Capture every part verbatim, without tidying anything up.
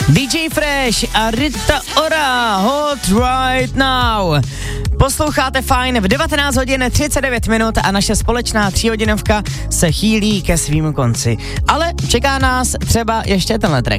dý džej Fresh a Rita Ora, Hot Right Now. Posloucháte Fajn v devatenáct hodin třicet devět minut a naše společná tříhodinovka se chýlí ke svým konci. Ale čeká nás třeba ještě tenhle track.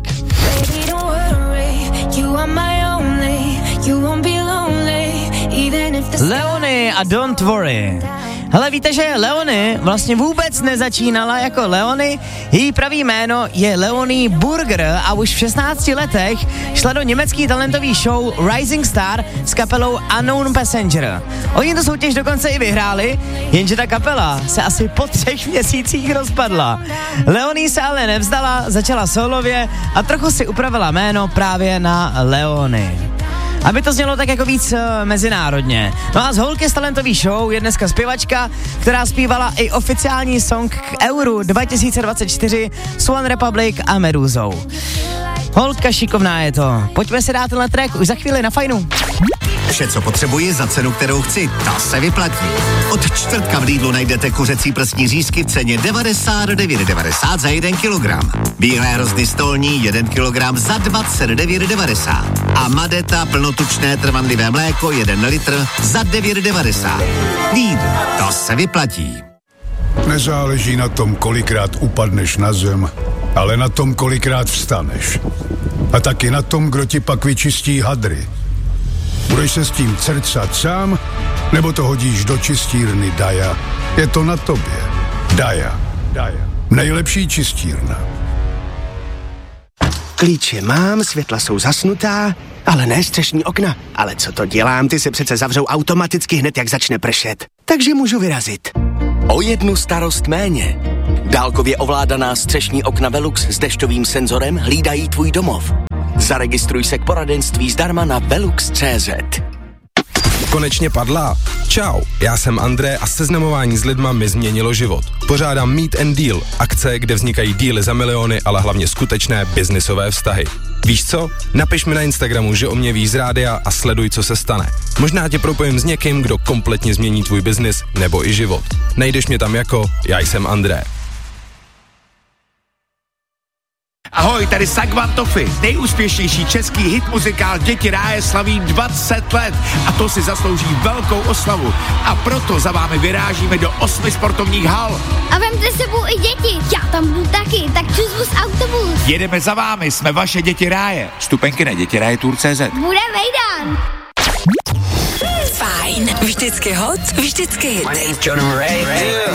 Leony a Don't Worry. Hele, víte, že Leony vlastně vůbec nezačínala jako Leony, její pravý jméno je Leonie Burger a už v šestnácti letech šla do německý talentový show Rising Star s kapelou Unknown Passenger. Oni tu soutěž dokonce i vyhráli, jenže ta kapela se asi po třech měsících rozpadla. Leonie se ale nevzdala, začala solově a trochu si upravila jméno právě na Leony. Aby to znělo tak jako víc uh, mezinárodně. No a z holky z talentový show je dneska zpěvačka, která zpívala i oficiální song k Euru dva tisíce dvacet čtyři s One Republic a Meduzou. Holka šikovná je to. Pojďme si dát tenhle track už za chvíli na Fajnu. Vše, co potřebuji za cenu, kterou chci, ta se vyplatí. Od čtvrtka v Lidlu najdete kuřecí prsní řízky v ceně devadesát devět devadesát za jeden kilogram. Bílé hrozny stolní jeden kilogram za dvacet devět devadesát. A Madeta plnotučné trvanlivé mléko jeden litr za devět devadesát. Lidl, to se vyplatí. Nezáleží na tom, kolikrát upadneš na zem, ale na tom, kolikrát vstaneš. A taky na tom, kdo ti pak vyčistí hadry. Budeš se s tím cercat sám, nebo to hodíš do čistírny Daja? Je to na tobě. Daja. Daja. Nejlepší čistírna. Klíče mám, světla jsou zasnutá, ale ne střešní okna. Ale co to dělám, ty se přece zavřou automaticky hned, jak začne pršet. Takže můžu vyrazit. O jednu starost méně. Dálkově ovládaná střešní okna Velux s dešťovým senzorem hlídají tvůj domov. Zaregistruj se k poradenství zdarma na velux tečka cé zet. Konečně padla. Čau, já jsem André a seznamování s lidma mi změnilo život. Pořádám Meet and Deal, akce, kde vznikají díly za miliony, ale hlavně skutečné biznisové vztahy. Víš co? Napiš mi na Instagramu, že o mě víš z rádia a sleduj, co se stane. Možná tě propojím s někým, kdo kompletně změní tvůj biznis nebo i život. Najdeš mě tam jako Já jsem André. Ahoj, tady Sagvan Toffy, nejúspěšnější český hit muzikál Děti ráje slaví dvacet let a to si zaslouží velkou oslavu. A proto za vámi vyrážíme do osmi sportovních hal. A vemte sebou i děti, já tam budu taky, tak čus autobus. Jedeme za vámi, jsme vaše Děti ráje. Vstupenky na děti ráje tour tečka cé zet. Bude vejdán. Fajn, vždycky hot, vždycky hit. My name's John Ray.